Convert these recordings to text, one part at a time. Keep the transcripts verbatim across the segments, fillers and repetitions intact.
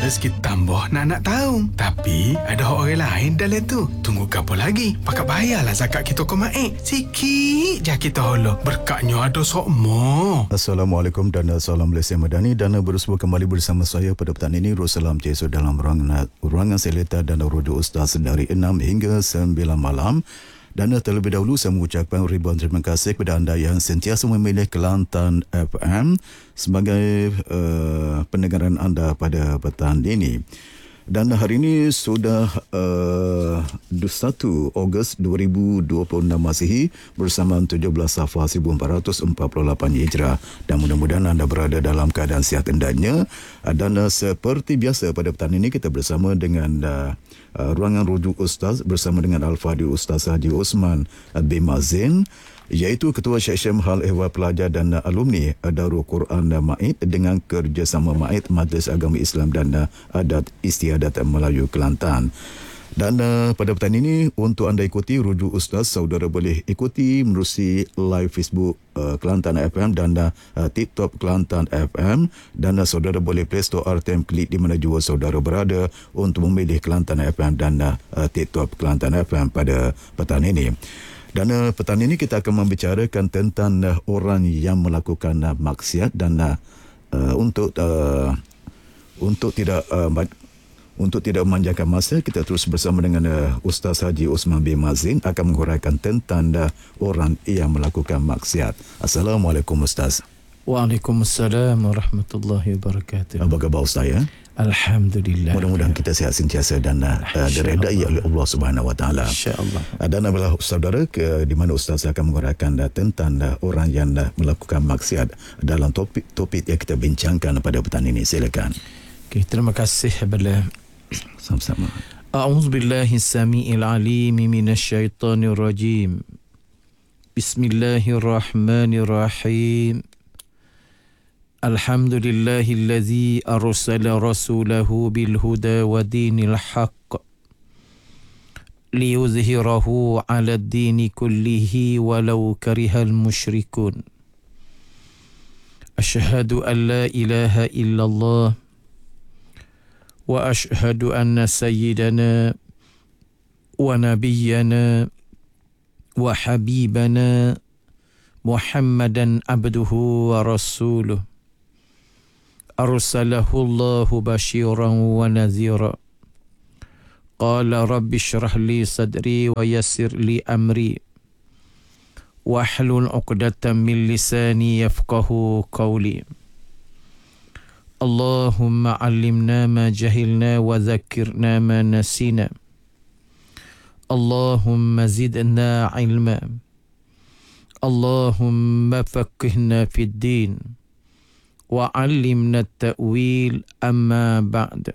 rezeki tambah nak nak tahu. Tapi ada orang lain dalam tu. Tunggu apa lagi? Pakat bayarlah zakat kita ke mak. Sikit je kita holo. Berkatnya ada sokmo. Assalamualaikum dan salam Malaysia Madani. Dan bersua kembali bersama saya pada petang ini Rosalam Ceso dalam ruangan, ruangan selita dan rujuk Ustaz dari enam hingga sembilan malam. Dan terlebih dahulu saya mengucapkan ribuan terima kasih kepada anda yang sentiasa memilih Kelantan F M sebagai uh, pendengaran anda pada petang ini. Dan hari ini sudah uh, satu Ogos dua ribu dua puluh enam Masihi bersama tujuh belas Safar seribu empat ratus empat puluh lapan Hijrah. Dan mudah-mudahan anda berada dalam keadaan sihat hendaknya. Dan uh, seperti biasa pada petang ini kita bersama dengan uh, uh, ruangan rujuk Ustaz bersama dengan Al-Fadhil Ustaz Haji Osman bin Mazin, iaitu Ketua Syekh Hal Ehwal Pelajar dan Alumni Darul Quran MAID dengan kerjasama MAID Majlis Agama Islam dan Adat Istiadat Melayu Kelantan. Dan uh, pada petang ini untuk anda ikuti rujuk Ustaz, saudara boleh ikuti menerusi live Facebook uh, Kelantan F M dan uh, TikTok Kelantan F M, dan uh, saudara boleh Play Store R T M klik di mana jua saudara berada untuk memilih Kelantan F M dan uh, TikTok Kelantan F M pada petang ini. Dan uh, petang ini kita akan membicarakan tentang uh, orang yang melakukan uh, maksiat, dan uh, uh, untuk uh, untuk tidak uh, untuk tidak memanjangkan masa, kita terus bersama dengan uh, Ustaz Haji Osman bin Mazin akan menguraikan tentang uh, orang yang melakukan maksiat. Assalamualaikum Ustaz. Waalaikumsalam warahmatullahi wabarakatuh. Apa khabar Ustaz ya? Alhamdulillah. Mudah-mudahan kita sihat sentiasa dan uh, diredai oleh Allah Subhanahu Wa Taala. Insya-Allah. Dan apabila saudara ke di mana Ustaz akan menguraikan uh, tentang uh, orang yang uh, melakukan maksiat dalam topik-topik yang kita bincangkan pada petang ini. Silakan. Okay, terima kasih kepada sama-sama. A'udzubillahi samiil alim minasyaitonir rajim. Bismillahirrahmanirrahim. Alhamdulillahillazi arsala rasulahu bil huda wa dinil haqq liyuzhirahu 'ala ad-dini kullihi walau karihal musyrikun. Asyhadu an la ilaha illallah wa asyhadu anna sayyidana wa nabiyyana wa habibana Muhammadan abduhu wa rasuluh. Arsalahu Allahu basyiran wa nadhira. Qala rabbi shrah li sadri wa yassir li amri wahlul 'uqdatam min lisani yafqahu qawli. Allahumma 'allimna ma jahilna wa dhakkirna ma nasina. Allahumma zidna 'ilma. Allahumma faqihna fid din wa 'allimna at-ta'wil amma ba'd.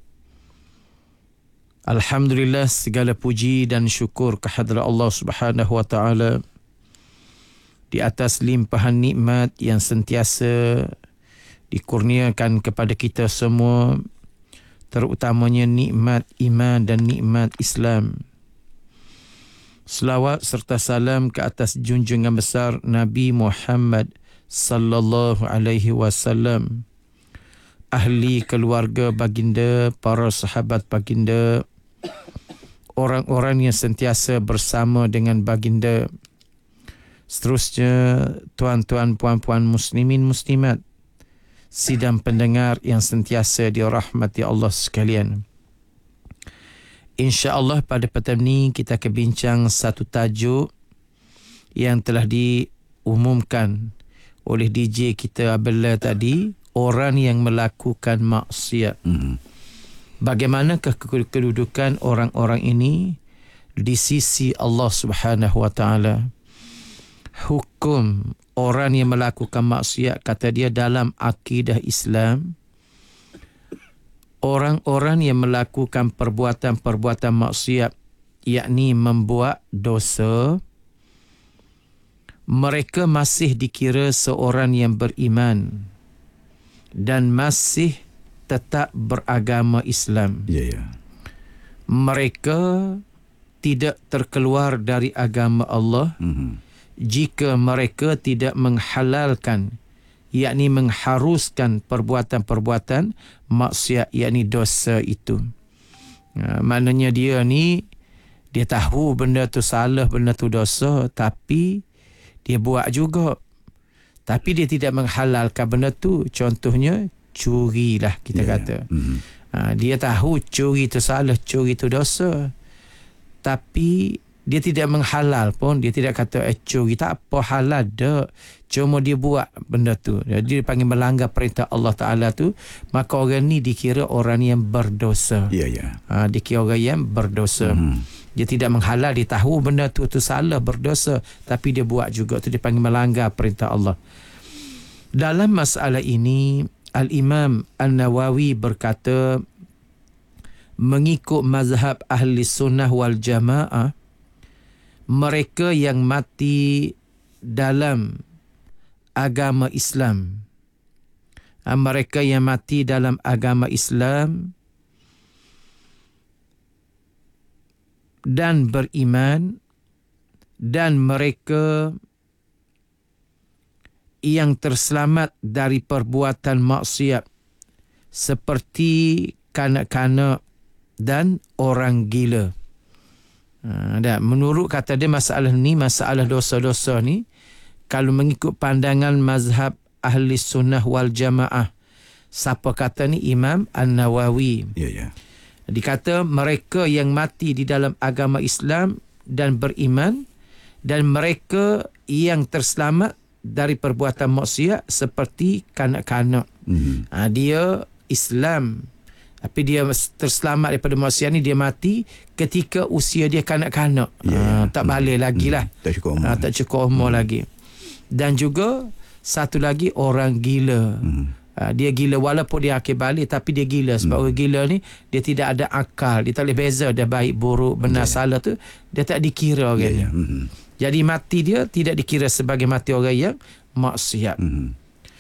Alhamdulillah, segala puji dan syukur kehadrat Allah Subhanahu wa taala di atas limpahan nikmat yang sentiasa dikurniakan kepada kita semua, terutamanya nikmat iman dan nikmat Islam. Selawat serta salam ke atas junjungan besar Nabi Muhammad sallallahu alaihi wasallam, ahli keluarga baginda, para sahabat baginda, orang-orang yang sentiasa bersama dengan baginda, seterusnya tuan-tuan puan-puan muslimin muslimat, sidang pendengar yang sentiasa dirahmati Allah sekalian. InsyaAllah pada petang ini kita akan bincang satu tajuk yang telah diumumkan oleh D J kita Abdullah tadi, orang yang melakukan maksiat. Hmm. Bagaimanakah kedudukan orang-orang ini di sisi Allah Subhanahu Wa Taala? Hukum orang yang melakukan maksiat, kata dia dalam akidah Islam, orang-orang yang melakukan perbuatan-perbuatan maksiat, yakni membuat dosa, mereka masih dikira seorang yang beriman dan masih tetap beragama Islam. Ya, ya. Mereka tidak terkeluar dari agama Allah mm-hmm. jika mereka tidak menghalalkan yakni mengharuskan perbuatan-perbuatan maksiat, yakni dosa itu. Ha, maknanya dia ni dia tahu benda tu salah, benda tu dosa, tapi dia buat juga. Tapi dia tidak menghalalkan benda tu. Contohnya curi lah kita yeah, kata. Mm-hmm. Ha, dia tahu curi tu salah, curi tu dosa. Tapi dia tidak menghalal pun. Dia tidak kata eh, curi tak apa halal dah. Cuma dia buat benda tu. Jadi dia panggil melanggar perintah Allah Ta'ala tu. Maka orang ni dikira orang yang berdosa. Ya, yeah, ya. Yeah. Ha, dikira orang yang berdosa. Mm-hmm. Dia tidak menghalal, dia tahu benda tu tu salah, berdosa, tapi dia buat juga. Tu dia panggil melanggar perintah Allah. Dalam masalah ini, Al-Imam An-Nawawi berkata, mengikut mazhab Ahli Sunnah wal Jamaah, mereka yang mati dalam agama Islam, mereka yang mati dalam agama Islam dan beriman, dan mereka yang terselamat dari perbuatan maksiat seperti kanak-kanak dan orang gila. Ha, dan menurut kata dia, masalah ni, masalah dosa-dosa ni, kalau mengikut pandangan mazhab Ahli Sunnah wal Jamaah, siapa kata ni? Imam An-Nawawi. Ya, ya. Dikata mereka yang mati di dalam agama Islam dan beriman, dan mereka yang terselamat dari perbuatan maksiat seperti kanak-kanak. Mm-hmm. Ha, dia Islam, tapi dia terselamat daripada maksiat ni, dia mati ketika usia dia kanak-kanak. Yeah. Ha, tak balik mm-hmm. lagi lah. Tak cukup umur. Ha, tak cukup umur mm-hmm. lagi. Dan juga satu lagi, orang gila. Mm-hmm. Uh, dia gila walaupun dia akhir balik, tapi dia gila sebab hmm. orang gila ni dia tidak ada akal, dia tak boleh beza dia baik buruk benar yeah. salah tu, dia tak dikira orang yeah, yeah. Hmm. Jadi mati dia tidak dikira sebagai mati orang yang maksiat. Hmm.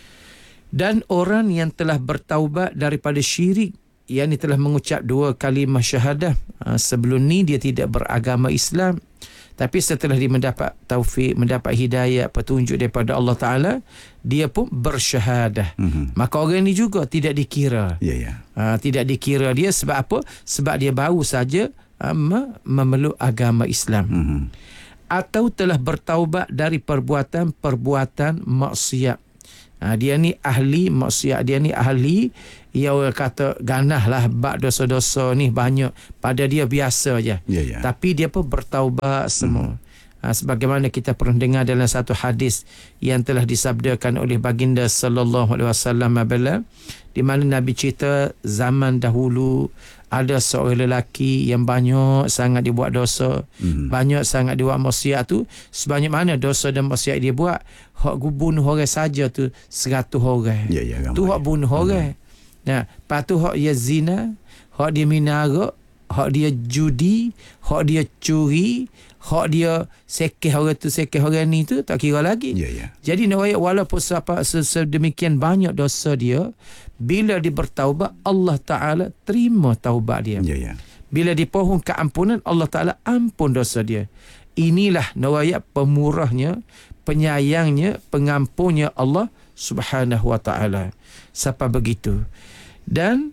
Dan orang yang telah bertaubat daripada syirik, yang ni telah mengucap dua kalimah syahadah, uh, sebelum ni dia tidak beragama Islam, tapi setelah dia mendapat taufik, mendapat hidayah, petunjuk daripada Allah Ta'ala, dia pun bersyahadah. Mm-hmm. Maka orang ni juga tidak dikira. Yeah, yeah. Ha, tidak dikira dia sebab apa? Sebab dia baru saja um, memeluk agama Islam. Mm-hmm. Atau telah bertaubat dari perbuatan-perbuatan maksiat. Ha, dia ni ahli maksiat, dia ni ahli, ya orang kata ganah lah bab dosa-dosa ni banyak, pada dia biasa je. Yeah, yeah. Tapi dia pun bertaubat semua. Hmm. Ha, sebagaimana kita pernah dengar dalam satu hadis yang telah disabdakan oleh baginda sallallahu alaihi wasallam apabila di mana Nabi cerita zaman dahulu ada seorang lelaki yang banyak sangat dia buat dosa, hmm. banyak sangat dia buat maksiat tu, sebanyak mana dosa dan maksiat dia buat, hak bunuh orang saja tu seratus orang. Ya, ya, tu hak bunuh hmm. orang. Nah, lepas tu hak dia zina, hak dia minara, hak dia judi, hak dia curi, hak dia sekeh orang tu, sekeh orang ni tu, tak kira lagi. Ya, ya. Jadi walaupun sedemikian banyak dosa dia, bila dia bertaubat, Allah Ta'ala terima taubat dia. Ya, ya. Bila dipohon keampunan, Allah Ta'ala ampun dosa dia. Inilah nawayat pemurahnya, penyayangnya, pengampunnya Allah Subhanahu Wa Ta'ala. Sampai begitu. Dan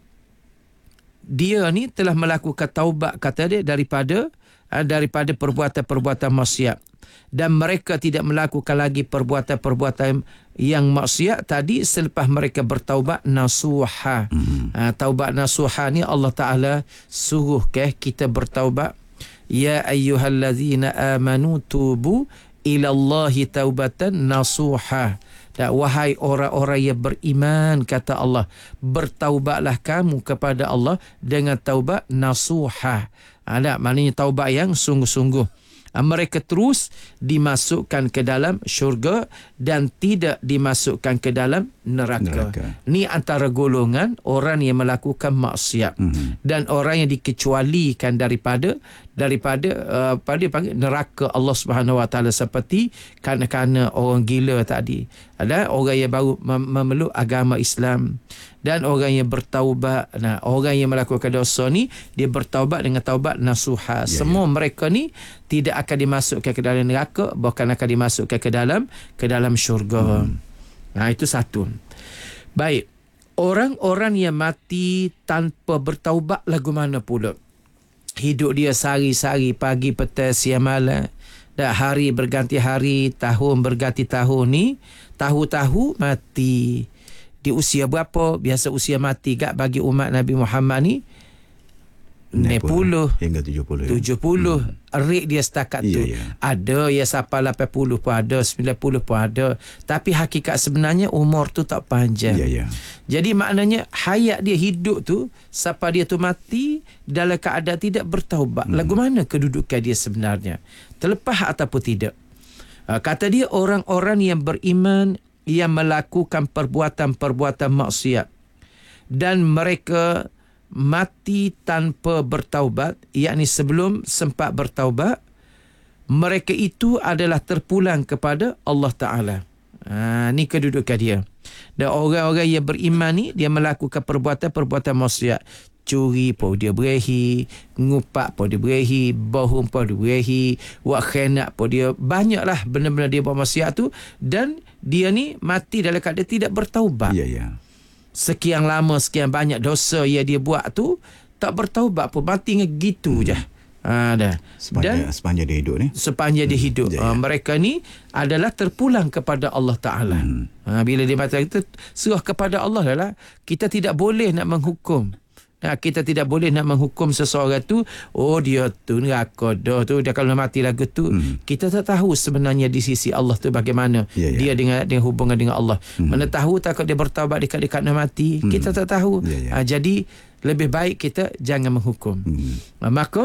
dia ni telah melakukan taubat, kata dia, daripada daripada perbuatan-perbuatan maksiat, dan mereka tidak melakukan lagi perbuatan-perbuatan yang maksiat tadi selepas mereka bertaubat nasuha. Mm-hmm. Ha, taubat nasuha ni Allah Ta'ala suruh ke kita bertaubat, ya ayyuhallazina amanu tubu ilallahi taubatan nasuha. Dan wahai orang-orang yang beriman, kata Allah, bertaubatlah kamu kepada Allah dengan taubat nasuha. Ada maknanya taubat yang sungguh-sungguh. Mereka terus dimasukkan ke dalam syurga dan tidak dimasukkan ke dalam neraka. neraka. Ni antara golongan orang yang melakukan maksiat. Mm-hmm. Dan orang yang dikecualikan daripada daripada uh, pada panggil neraka Allah Subhanahu Wa Taala, seperti kanak-kanak, orang gila tadi. Ada orang yang baru memeluk agama Islam, dan orang yang bertaubat. Nah, orang yang melakukan dosa ni dia bertaubat dengan taubat nasuha. Yeah, Semua yeah. mereka ni tidak akan dimasukkan ke dalam neraka, bahkan akan dimasukkan ke dalam ke dalam syurga. Hmm. Nah, itu satu. Baik. Orang-orang yang mati tanpa bertaubat lagu mana pula? Hidup dia sehari-sehari, pagi, petang, siang, malam. Dah hari berganti hari, tahun berganti tahun ni, tahu-tahu mati. Di usia berapa? Biasa usia mati kat bagi umat Nabi Muhammad ni enam puluh hingga tujuh puluh. tujuh puluh. Hmm. Rate dia setakat yeah, tu. Yeah. Ada yang sampai lapan puluh pun ada, sembilan puluh pun ada. Tapi hakikat sebenarnya umur tu tak panjang. Yeah, yeah. Jadi maknanya hayat dia hidup tu sampai dia tu mati dalam keadaan tidak bertaubat. Hmm. Lagu mana kedudukan dia sebenarnya? Terlepas ataupun tidak? Uh, kata dia orang-orang yang beriman yang melakukan perbuatan-perbuatan maksiat dan mereka mati tanpa bertaubat, yakni sebelum sempat bertaubat, mereka itu adalah terpulang kepada Allah Ta'ala. Ha, ni kedudukan dia. Dan orang-orang yang beriman ni, dia melakukan perbuatan-perbuatan maksiat. Curi pun dia berehi, ngupak pun dia berehi, bohong pun dia berehi, buat khianat pun dia, banyaklah benda-benda dia buat maksiat tu, dan dia ni mati dalam keadaan tidak bertaubat. Ya, ya. Sekian lama, sekian banyak dosa yang dia buat tu, tak bertaubat pun, mati dengan gitu hmm. je. Ha, dah. Sepanjang, Dan sepanjang dia hidup ni. Sepanjang dia hidup. Hmm. Ya, Ha, ya. mereka ni adalah terpulang kepada Allah Ta'ala. Hmm. Ha, bila dia mati, kita serah kepada Allah adalah, kita tidak boleh nak menghukum. Nah, kita tidak boleh nak menghukum seseorang tu, oh dia tu neraka dah tu, dia kalau mati lagu tu, hmm. kita tak tahu sebenarnya di sisi Allah tu bagaimana yeah, yeah. dia dengan dengan hubungan dengan Allah. Hmm. Mana tahu takut dia bertaubat dekat-dekat nak mati, hmm. kita tak tahu. Yeah, yeah. Ha, jadi lebih baik kita jangan menghukum. Hmm. Ha, maka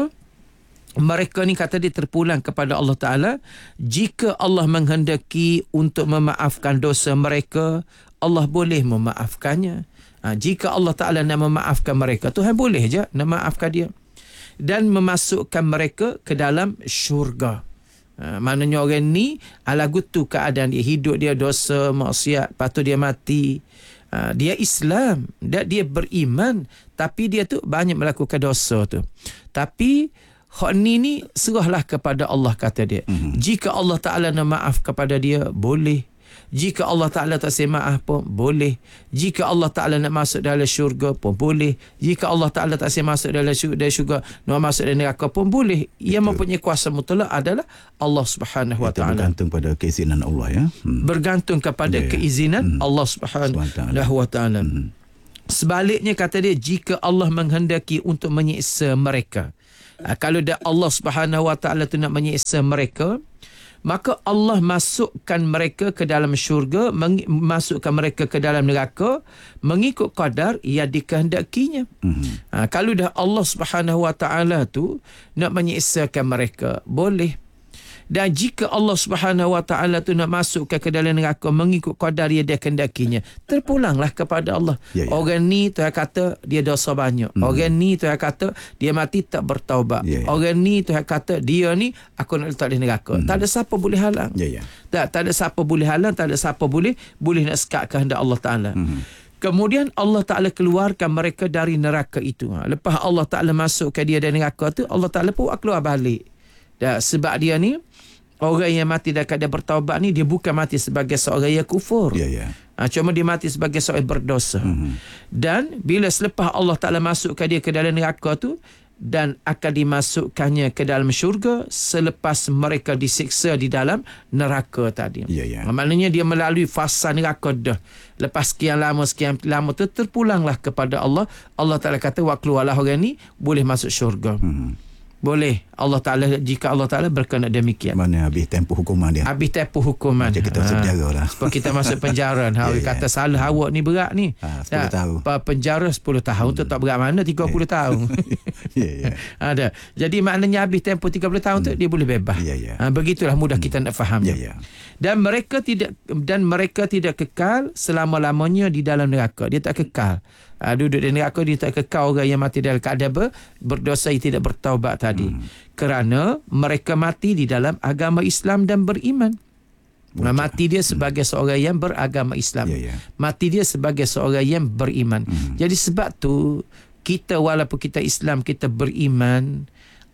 mereka ni kata dia terpulang kepada Allah Ta'ala. Jika Allah menghendaki untuk memaafkan dosa mereka, Allah boleh memaafkannya. Ha, jika Allah Ta'ala nak memaafkan mereka, Tuhan boleh je nak maafkan dia dan memasukkan mereka ke dalam syurga. Ha, maknanya orang ni ala gutu keadaan dia, hidup dia dosa, maksiat, lepas tu dia mati. Ha, dia Islam, dia, dia beriman, tapi dia tu banyak melakukan dosa tu. Tapi hak ni ni serahlah kepada Allah, kata dia. Mm-hmm. Jika Allah Ta'ala nak maaf kepada dia, boleh. Jika Allah Ta'ala tak say maaf pun boleh. Jika Allah Ta'ala nak masuk dalam syurga pun boleh. Jika Allah Ta'ala tak say masuk dalam syurga, nak masuk dalam neraka pun boleh. Yang mempunyai kuasa mutlak adalah Allah Subhanahu Wa Ta'ala. Bergantung pada keizinan Allah, ya. Hmm. Bergantung kepada yeah, keizinan hmm. Allah Subhanahu Wa Ta'ala. Hmm. Sebaliknya kata dia, jika Allah menghendaki untuk menyiksa mereka, kalau dah Allah Subhanahu Wa Ta'ala tu nak menyiksa mereka, maka Allah masukkan mereka ke dalam syurga, meng- masukkan mereka ke dalam neraka mengikut qadar yang dikehendakinya. Mm-hmm. Ha, kalau dah Allah Subhanahu Wa Ta'ala tu nak menyiksakan mereka, boleh. Dan jika Allah Subhanahu Wa Ta'ala tu nak masukkan ke dalam neraka mengikut qadar yang dia kehendakinya, terpulanglah kepada Allah. Ya, ya. Orang ni Tuhan kata dia dosa banyak. Hmm. Orang ni Tuhan kata dia mati tak bertaubat. Ya, ya. Orang ni Tuhan kata dia ni aku nak letak di neraka. Hmm. Tak ada siapa boleh halang. Ya, ya. Tak, tak ada siapa boleh halang, tak ada siapa boleh boleh nak sekat kehendak Allah Ta'ala. Hmm. Kemudian Allah Ta'ala keluarkan mereka dari neraka itu. Lepas Allah Ta'ala masukkan dia dari neraka tu, Allah Ta'ala pun keluar balik. Dan sebab dia ni, orang yang mati dekat dia bertaubat ni, dia bukan mati sebagai seorang yang kufur. Yeah, yeah. Ha, cuma dia mati sebagai seorang yang berdosa. Mm-hmm. Dan bila selepas Allah Ta'ala masukkan dia ke dalam neraka tu, dan akan dimasukkannya ke dalam syurga selepas mereka disiksa di dalam neraka tadi. Yeah, yeah. Ha, maknanya dia melalui fasa neraka dah. Lepas sekian lama, sekian lama tu terpulanglah kepada Allah. Allah Ta'ala kata, wak keluarlah orang ni, boleh masuk syurga. Mm-hmm. Boleh. Allah Ta'ala, jika Allah Ta'ala berkenan demikian. Mana habis tempoh hukuman dia. Habis tempoh hukuman. Macam kita masuk penjara lah. Sebab kita masuk penjara. Ha, yeah, kata yeah. salah awak ni berat ni. Ha, sepuluh tahun. Penjara sepuluh tahun hmm. tu tak berat mana tiga puluh yeah. tahun. yeah, yeah. Ada. Jadi maknanya habis tempoh tiga puluh tahun hmm. tu dia boleh bebas. Yeah, yeah. Ha, begitulah mudah hmm. kita nak fahamnya. Yeah, yeah. Dan mereka tidak dan mereka tidak kekal selama-lamanya di dalam neraka. Dia tak kekal. Ha, duduk di neraka, dia tak kekal orang yang mati dalam keadaan ber, berdosa yang tidak bertaubat tadi. Hmm. Kerana mereka mati di dalam agama Islam dan beriman. Betul. Mati dia sebagai hmm. seorang yang beragama Islam. Yeah, yeah. Mati dia sebagai seorang yang beriman. Hmm. Jadi sebab tu kita walaupun kita Islam, kita beriman,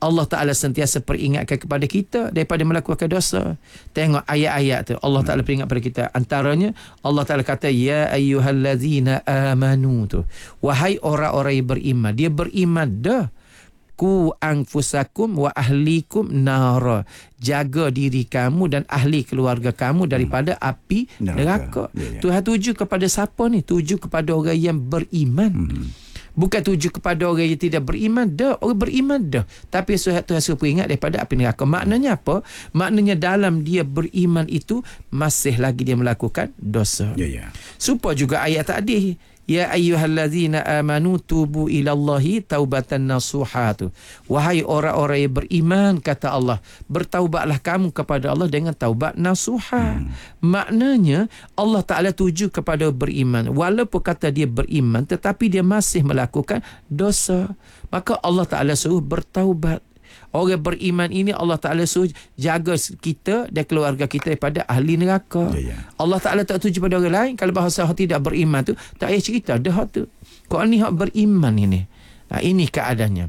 Allah Ta'ala sentiasa peringatkan kepada kita daripada melakukan dosa. Tengok ayat-ayat tu, Allah Ta'ala peringat kepada kita. Antaranya Allah Ta'ala kata, ya ayyuhallazina amanu tu, wahai orang-orang yang beriman. Dia beriman dah. Ku anfusakum wa ahlikum nara, jaga diri kamu dan ahli keluarga kamu daripada hmm. api neraka. neraka. Ya, ya. Tuhan tuju kepada siapa ni? Tuju kepada orang yang beriman. Hmm. Bukan tuju kepada orang yang tidak beriman dah. Orang beriman dah, tapi Tuhan suruh peringat daripada api neraka. Maknanya apa? Maknanya dalam dia beriman itu masih lagi dia melakukan dosa. Ya, ya. Supaya juga ayat tadi, ya ayyuhallazina amanu tubu ilallahi taubatan nasuha tu. Wahai orang-orang yang beriman, kata Allah, bertaubatlah kamu kepada Allah dengan taubat nasuha. Hmm. Maknanya Allah Ta'ala tuju kepada beriman. Walaupun kata dia beriman, tetapi dia masih melakukan dosa. Maka Allah Ta'ala suruh bertaubat. Orang beriman ini Allah Ta'ala suruh jaga kita dan keluarga kita daripada ahli neraka. Ya, ya. Allah Ta'ala tak tuju pada orang lain. Kalau bahasa orang tidak beriman tu, tak payah cerita dah tu. Kau ni hak beriman ini. Ha, ini keadaannya.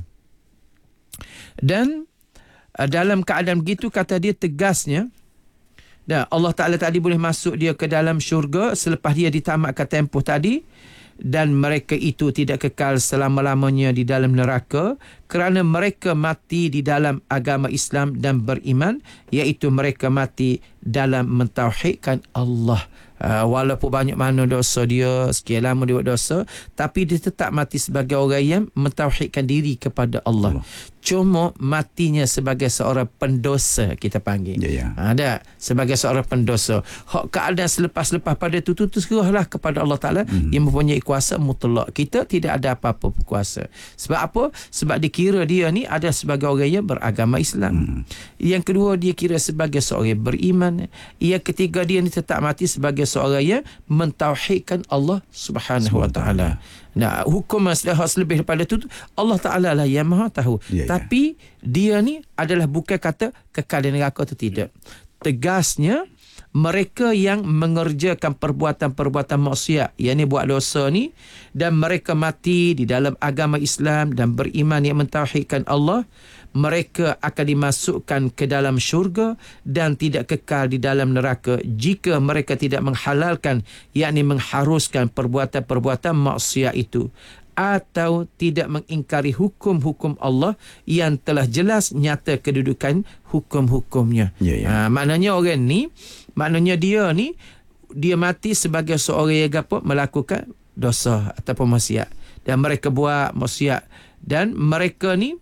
Dan uh, dalam keadaan begitu, kata dia tegasnya, dan Allah Ta'ala tadi boleh masuk dia ke dalam syurga selepas dia ditamatkan tempoh tadi. Dan mereka itu tidak kekal selama-lamanya di dalam neraka kerana mereka mati di dalam agama Islam dan beriman, iaitu mereka mati dalam mentauhidkan Allah. Uh, walaupun banyak mana dosa dia, sekian lama dia buat dosa, tapi dia tetap mati sebagai orang yang mentauhidkan diri kepada Allah. Allah. Cuma matinya sebagai seorang pendosa, kita panggil. Ya, ya. Ada sebagai seorang pendosa. Hak keadaan selepas-lepas pada itu tu serahlah kepada Allah Ta'ala hmm. yang mempunyai kuasa mutlak. Kita tidak ada apa-apa kuasa. Sebab apa? Sebab dikira dia ni ada sebagai orang yang beragama Islam. Hmm. Yang kedua, dia kira sebagai seorang yang beriman. Yang ketiga, dia ni tetap mati sebagai seorang yang mentauhidkan Allah Subhanahu Wa Ta'ala. Nah, hukum masalah lebih daripada itu Allah Ta'ala lah yang maha tahu. Ya, tapi ya. dia ni adalah bukan kata kekal di neraka itu, tidak. Tegasnya, mereka yang mengerjakan perbuatan-perbuatan maksiat, yang ni buat dosa ni, dan mereka mati di dalam agama Islam dan beriman yang mentauhidkan Allah, mereka akan dimasukkan ke dalam syurga dan tidak kekal di dalam neraka jika mereka tidak menghalalkan, yakni mengharuskan perbuatan-perbuatan maksiat itu, atau tidak mengingkari hukum-hukum Allah yang telah jelas nyata kedudukan hukum-hukumnya. Ya, ya. Ha, maknanya orang ni, maknanya dia ni, dia mati sebagai seorang yang apa, melakukan dosa ataupun maksiat, dan mereka buat maksiat, dan mereka ni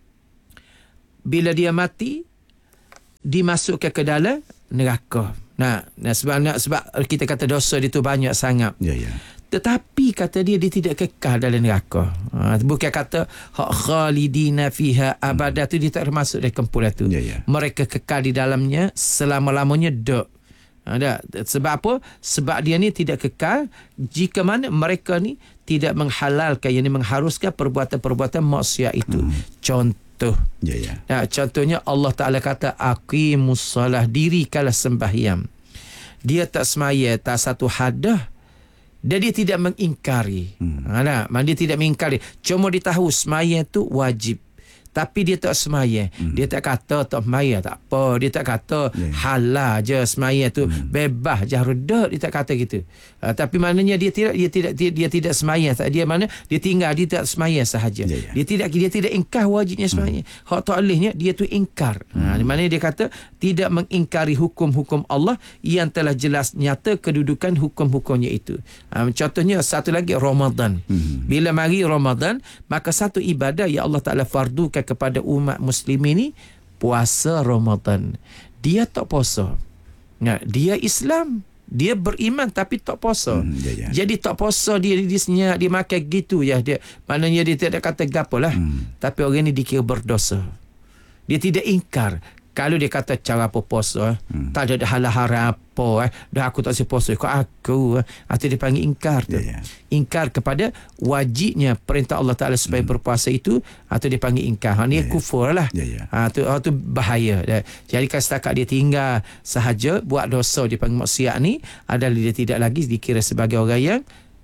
bila dia mati dimasukkan ke dalam neraka. Nah, nah sebab sebab kita kata dosa dia tu banyak sangat. Ya, ya. Tetapi kata dia, dia tidak kekal dalam neraka. Ha, bukan kata hak khalidina fiha abada, hmm. tu dia tak termasuk dalam kumpulan tu. Ya, ya. Mereka kekal di dalamnya selama-lamanya dak. Ha, sebab apa? Sebab dia ni tidak kekal jika mana mereka ni tidak menghalalkan, yang mengharuskan perbuatan-perbuatan maksiat itu. Hmm. Contoh Ya, ya. Nah, contohnya Allah Ta'ala kata aqimus salah, dirikanlah sembahyang. Dia tak semaya, tak satu hadah, dan dia tidak mengingkari. Hmm. Ha, nah, dia tidak mengingkari. Cuma dia tahu semaya itu wajib, tapi dia tak semaya. Hmm. Dia tak kata tak semaya tak apa. Dia tak kata yeah. halal je semaya tu, hmm. bebas je reda. Dia tak kata gitu. Uh, tapi maknanya dia tidak dia tidak dia, dia tidak semaya. Dia mana dia tinggal, dia tak semaya sahaja. Yeah, yeah. Dia tidak dia tidak ingkar wajibnya semaya. Hmm. Hak taklihnya dia tu ingkar. Hmm. Ha, maknanya dia kata tidak mengingkari hukum-hukum Allah yang telah jelas nyata kedudukan hukum-hukumnya itu. Ha, contohnya satu lagi, Ramadan. Hmm. Bila mari Ramadan, maka satu ibadah yang Allah Ta'ala fardukan kepada umat muslim ini, puasa Ramadan. Dia tak puasa. Nah, dia Islam, dia beriman tapi tak puasa. Hmm, ya, ya. Jadi tak puasa dia dia senyap, dia makan gitu ya dia. Maknanya dia tidak kata gapo lah. Hmm. Tapi orang ni dikira berdosa. Dia tidak ingkar. Kalau dia kata cara apa puasa, hmm. tak ada hal haram apa, eh. dah aku tak boleh puasa, kau aku, eh. atau dia panggil ingkar tu. Yeah, yeah. Ingkar kepada wajibnya perintah Allah Ta'ala supaya hmm. berpuasa itu, atau dia panggil ingkar. Ha, ni yeah, kufur lah. Yeah, yeah. Ha, tu, ha, tu bahaya. Jadi kalau setakat dia tinggal sahaja buat dosa, dia panggil maksiat ni, adalah dia tidak lagi dikira sebagai orang yang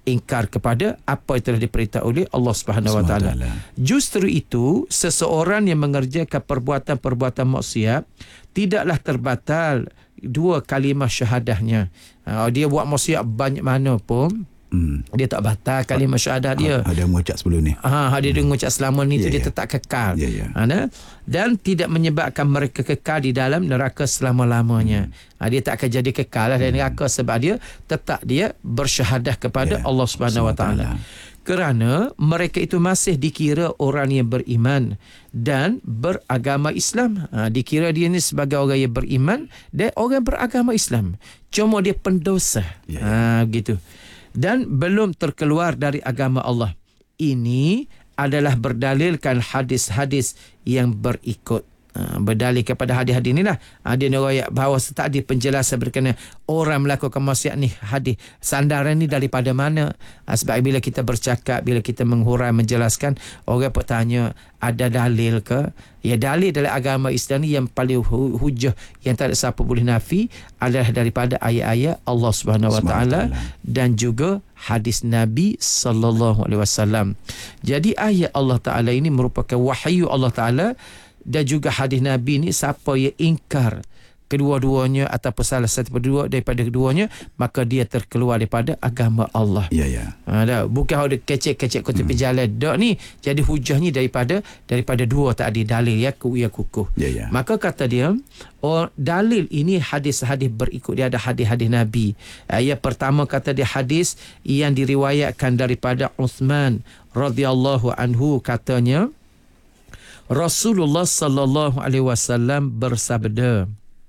ingkar kepada apa yang telah diperintah oleh Allah Subhanahu Wa Taala. Justru itu, seseorang yang mengerjakan perbuatan-perbuatan maksiat tidaklah terbatal dua kalimah syahadahnya. Uh, dia buat maksiat banyak mana pun, hmm. dia tak batal kalimah syahadah dia. Ha, ada mengucap sebelum ni. Ha, dia hmm. mengucap selama ni yeah, tu dia yeah. tetap kekal. Yeah, yeah. Ha, dan tidak menyebabkan mereka kekal di dalam neraka selama-lamanya. Hmm. Ha, dia tak akan jadi kekal lah di neraka sebab dia tetap dia bersyahadah kepada yeah. Allah Subhanahu Wa Taala. Kerana mereka itu masih dikira orang yang beriman dan beragama Islam. Ha, dikira dia ni sebagai orang yang beriman dan orang beragama Islam. Cuma dia pendosa. Yeah. Ha, begitu. Dan belum terkeluar dari agama Allah. Ini adalah berdalilkan hadis-hadis yang berikut. Ha, berdalil kepada hadis-hadis inilah. Ha, dia riwayat bahawa tadi penjelasan berkenaan orang melakukan maksiat ni, hadis sandaran ni daripada mana? Ha, sebab bila kita bercakap, bila kita menghurai menjelaskan, orang bertanya ada dalil ke? Ya, dalil dalam agama Islam ni yang paling hu- hujah yang tak ada siapa boleh nafi adalah daripada ayat-ayat Allah Subhanahu Wa Taala dan juga hadis Nabi sallallahu alaihi wasallam. Jadi ayat Allah Taala ini merupakan wahyu Allah Taala dan juga hadis Nabi ni, siapa yang ingkar kedua-duanya ataupun salah satu kedua daripada keduanya, maka dia terkeluar daripada agama Allah. Ya, ya. Ha, dah. Bukan ada kecek-kecek kau tepi hmm. jalan. Dok ni jadi hujahnya daripada daripada dua tadi dalil ya ku ya kukuh. Ya, ya. Maka kata dia, oh, dalil ini hadis-hadis berikut dia, ada hadis-hadis Nabi. Yang pertama kata dia hadis yang diriwayatkan daripada Uthman radhiyallahu anhu, katanya Rasulullah sallallahu alaihi wasallam bersabda,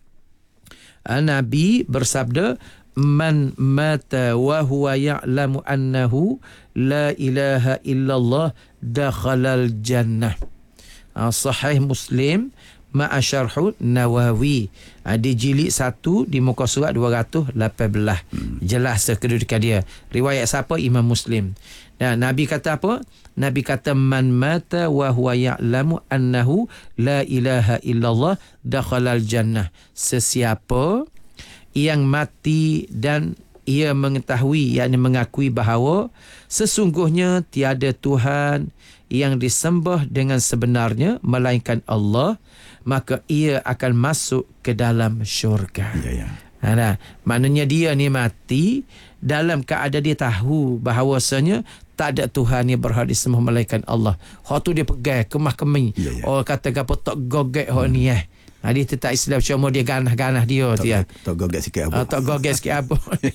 Nabi bersabda, man mata wa huwa ya'lamu annahu la ilaha illallah dakhalal jannah. Sahih Muslim ma'a syarhu Nawawi. Di jilid satu di muka surat dua ratus lapan belas. Hmm. Jelas kedudukan dia. Riwayat siapa? Imam Muslim. Dan Nabi kata apa? Nabi kata man mata wa huwa ya'lamu annahu la ilaha illallah dakhalal jannah. Sesiapa yang mati dan ia mengetahui, yakni mengakui bahawa sesungguhnya tiada Tuhan yang disembah dengan sebenarnya melainkan Allah, maka ia akan masuk ke dalam syurga. Ya, ya. Ha, nah, maknanya dia ni mati dalam keadaan dia tahu bahawasanya tak ada Tuhan yang berhak disembah melainkan Allah. Hak tu dia pegang kemah kemi. Ya, ya. Oh, kata gapo tak gogek hak hmm. ni eh. Ha, dia tetap Islam, cuma dia ganah-ganah dia tak, dia. Tak gogek sikit apa. Ha, tak gogek sikit apa.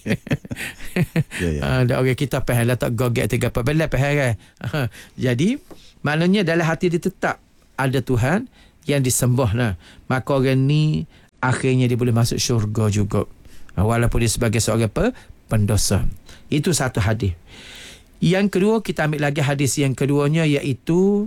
Ya, ya. Ha, dak orang kita faham lah tak gogek tiga apa. Belah faham kan. Ha, jadi maknanya dalam hati dia tetap ada Tuhan yang disembah lah. Maka orang ni akhirnya dia boleh masuk syurga juga. Ha, walaupun dia sebagai seorang apa? Pendosa. Itu satu hadis. Yang kedua, kita ambil lagi hadis yang keduanya, iaitu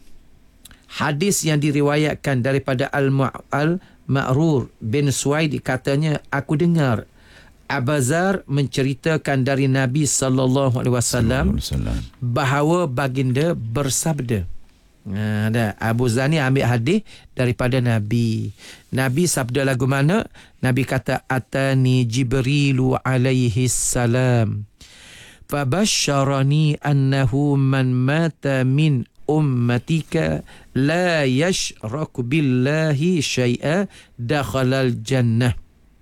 hadis yang diriwayatkan daripada Al-Ma'rur bin Suwaid, katanya aku dengar Abu Zar menceritakan dari Nabi sallallahu alaihi wasallam bahawa baginda bersabda. Nah, dah Abu Zar ni ambil hadis daripada Nabi. Nabi sabda lagu mana? Nabi kata atani Jibrilu alaihi salam fabashsharani annahu man mata min ummatika la yashraku billahi syai'a dakhalal jannah.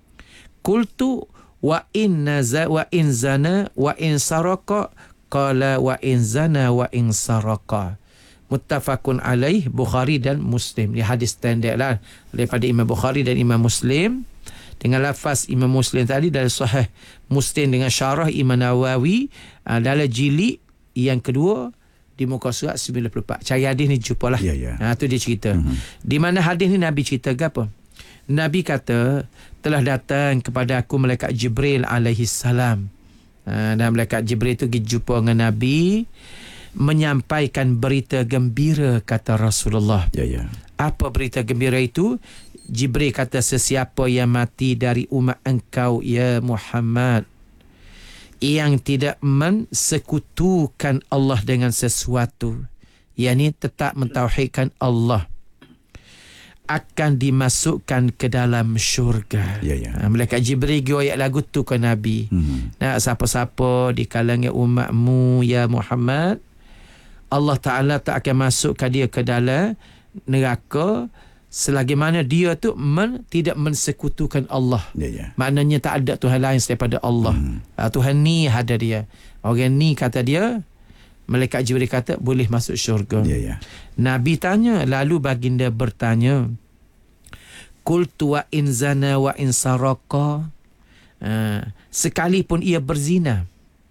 Qultu wa in za wa in zana wa in saraka qala wa in zana wa in saraka. Muttafaqun alaih, Bukhari dan Muslim. Ini hadis standard lah daripada Imam Bukhari dan Imam Muslim, dengan lafaz Imam Muslim tadi dari Sahih Muslim dengan syarah Imam Nawawi uh, dalam jilid yang kedua di muka surat sembilan puluh empat. Cari hadis ni jumpa lah. Ya, ya. Ha, tu dia cerita. Mm-hmm. Di mana hadis ni Nabi cerita ke apa? Nabi kata, telah datang kepada aku malaikat Jibril alaihi salam. Ha, dan malaikat Jibril tu pergi jumpa dengan Nabi, menyampaikan berita gembira, kata Rasulullah. Ya, ya. Apa berita gembira itu? Jibril kata, sesiapa yang mati dari umat engkau ya Muhammad, yang tidak mensekutukan Allah dengan sesuatu, yakni tetap mentauhidkan Allah, akan dimasukkan ke dalam syurga. Ya, ya. Ha, malaikat Jibril ayat lagu tu ke Nabi. Hmm. Nah, siapa-siapa di kalangan umatmu ya Muhammad, Allah Ta'ala tak akan masukkan dia ke dalam neraka selagi mana dia tu men, tidak mensekutukan Allah. Ya, ya. Maknanya tak ada Tuhan lain daripada Allah. Hmm. Ha, Tuhan ni ada dia. Orang ni kata dia, malaikat Jibril kata boleh masuk syurga. Ya, ya. Nabi tanya, lalu baginda bertanya, qultu wa in zana wa in saraka, uh, sekalipun ia berzina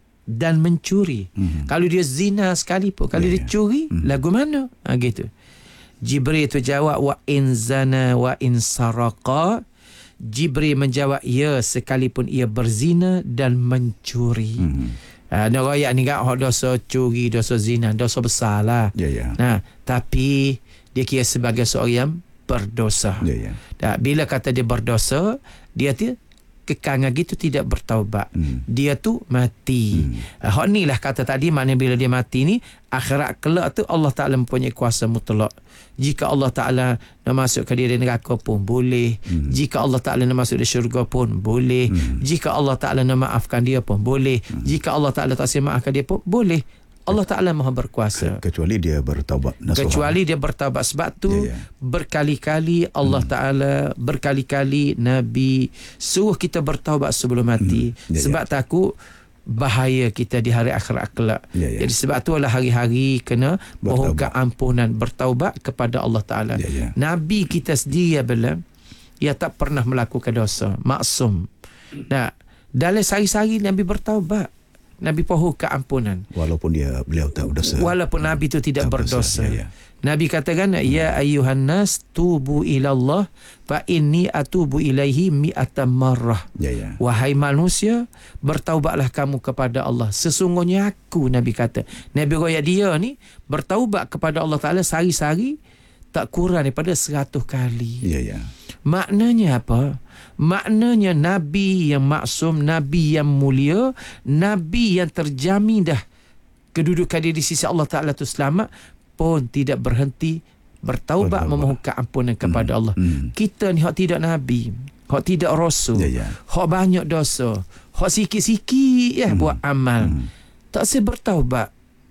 dan mencuri. Mm-hmm. Kalau dia zina sekalipun, kalau yeah, dia curi, mm-hmm. lagu mana? Ha, gitu. Jibril tu jawab, wa in zana wa in saraka. Jibril menjawab, ya, sekalipun ia berzina dan mencuri. Mm-hmm. Uh, ada rakyat ni kan, oh, dosa curi, dosa zina, dosa besar lah. Yeah, yeah. Nah, tapi dia kira sebagai seorang yang berdosa. Yeah, yeah. Dan bila kata dia berdosa, dia tu kekal gitu tidak bertaubat. Hmm. Dia tu mati. Hmm. Uh, hak ni lah kata tadi, maknanya bila dia mati ni, akhirat kelak tu Allah Ta'ala mempunyai kuasa mutlak. Jika Allah Ta'ala nak masukkan dia di neraka pun boleh. Hmm. Jika Allah Ta'ala nak masuk di syurga pun boleh. Hmm. Jika Allah Ta'ala nak maafkan dia pun boleh. Hmm. Jika Allah Ta'ala tak siap maafkan dia pun boleh. Allah Ta'ala maha berkuasa. Kecuali dia bertaubat nasuha. Kecuali dia bertaubat. Sebab tu yeah, yeah. berkali-kali Allah hmm. Ta'ala, berkali-kali Nabi suruh kita bertaubat sebelum mati. Hmm. Yeah, sebab yeah. takut bahaya kita di hari akhirat kelak. Yeah, yeah. Jadi sebab tu adalah hari-hari kena mohon keampunan, bertaubat kepada Allah Ta'ala. Yeah, yeah. Nabi kita sendiri bila ia tak pernah melakukan dosa, maksum. Nah, dalam sehari-hari Nabi bertaubat. Nabi pohon keampunan. Walaupun dia beliau tak berdosa. Walaupun Nabi itu tidak tak berdosa. Ya, ya. Nabi katakan, hmm. ya ayyuhan nas tubu ilallah fa inni atubu ilaihi mi'atan marrah. Ya, ya. Wahai manusia, bertaubatlah kamu kepada Allah. Sesungguhnya aku, Nabi kata. Nabi royak dia ni bertaubat kepada Allah Ta'ala sehari-hari tak kurang daripada seratus kali. Ya, ya. Maknanya apa? Maknanya Nabi yang maksum, Nabi yang mulia, Nabi yang terjamin dah kedudukan dia di sisi Allah Ta'ala tu selamat, pun tidak berhenti bertaubat, memohon keampunan kepada hmm. Allah. Hmm. Kita ni hak tidak Nabi, hak tidak Rasul, ya, ya. hak banyak dosa, hak sikit-sikit ya, hmm. buat amal. Hmm. Tak saya bertaubat,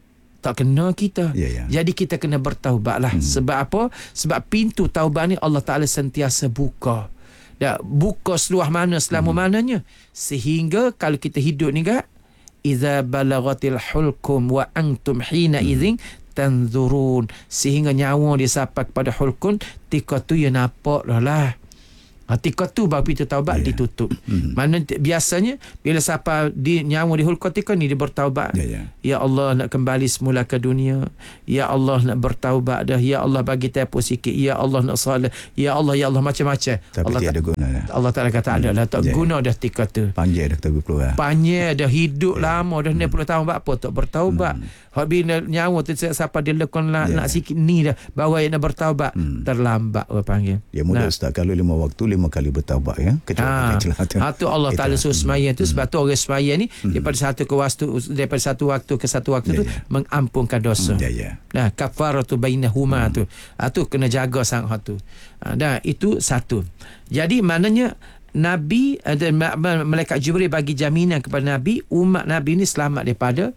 tak kena kita. Ya, ya. Jadi kita kena bertaubat lah. Hmm. Sebab apa? Sebab pintu taubat ni Allah Ta'ala sentiasa buka. Dah buka seluah mana selama hmm. mananya, sehingga kalau kita hidup ni kan, iza balagatil hulkum wa antum hina idzin tanzurun, sehingga nyawa dia sampai kepada hulkun, tika tu ya nampak dah lah. Tika tu baru pintu taubat yeah. ditutup. Mm-hmm. Mana biasanya bila siapa di nyawa di hulkun tika ni dia bertaubat. Yeah, yeah. Ya Allah, nak kembali semula ke dunia. Ya Allah, nak bertaubat dah. Ya Allah, bagi tempoh sikit. Ya Allah, nak salat. Ya Allah, ya Allah, macam-macam. Tapi Allah tiada guna dah. Allah Ta'ala kata ada lah. Tak yeah, guna yeah. dah tika tu. Panjang dah kita keluar. Panjang dah hidup yeah. lama dah enam puluh mm. tahun buat apa tak bertaubat. Mm. Hak bila nyawa tu siapa dia lekon nak, yeah. nak sikit ni dah baru dia nak bertaubat. Mm. Terlambat orang panggil. Ya mudah nah. Ustaz, kalau lima waktu lima kali bertaubat ya, kecuali ha, celaka. Ha, tu Allah Ta'ala suruh sembahyang tu, sebab tu orang sembahyang ni hmm. daripada satu ke waktu, daripada satu waktu ke satu waktu yeah, tu yeah. mengampunkan dosa. Hmm, yeah, yeah. Nah, kafaratu bainahuma hmm. tu. Ha, tu kena jaga sangat tu. Ha, dah itu satu. Jadi maknanya Nabi ada malaikat Jibril bagi jaminan kepada Nabi, umat Nabi ni selamat daripada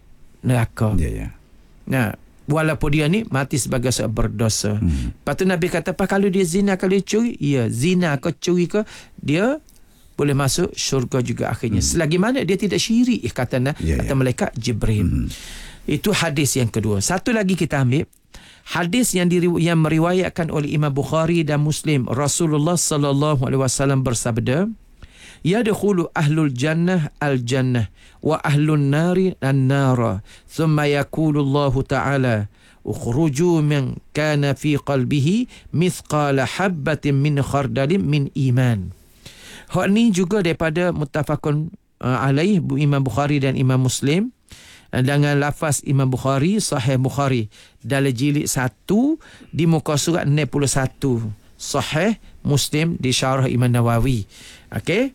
neraka. Ya yeah, ya. Yeah. Nah, walaupun dia ni mati sebagai seorang berdosa. Hmm. Lepas tu Nabi kata, apa kalau dia zina, kalau dia curi? Ya, zina ke curi ke, dia boleh masuk syurga juga akhirnya. Hmm. Selagi mana dia tidak syirik, kata, yeah, kata yeah. malaikat Jibril. Hmm. Itu hadis yang kedua. Satu lagi kita ambil. Hadis yang, diri, yang meriwayatkan oleh Imam Bukhari dan Muslim. Rasulullah sallallahu alaihi wasallam bersabda, yadkhulu ahlul jannah al-jannah wa ahlun nari an-nara thumma yaqulu Allah ta'ala ukhruju man kana fi qalbihi mithqala habatin min khardalin min iman. Hak ni juga daripada muttafaqun uh, alaih Imam Bukhari dan Imam Muslim, dengan lafaz Imam Bukhari, Sahih Bukhari dalam jilid satu di muka surat enam puluh satu, Sahih Muslim di syarah Imam Nawawi. Okey,